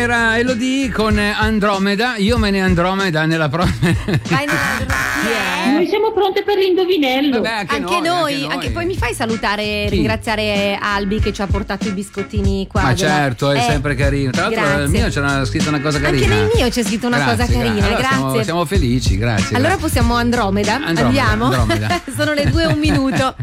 era Elodie con Andromeda. Io me ne Andromeda nella prossima. Noi siamo pronte per l'indovinello. Vabbè, anche noi. Poi mi fai salutare, ringraziare Albi che ci ha portato i biscottini qua. Ma certo, è sempre carino. Tra l'altro grazie. nel mio c'era scritto una cosa carina. Anche nel mio c'è scritto una cosa carina. Allora grazie. Siamo felici, grazie. Allora possiamo Andromeda? Andiamo? Andromeda. Sono le 2:01.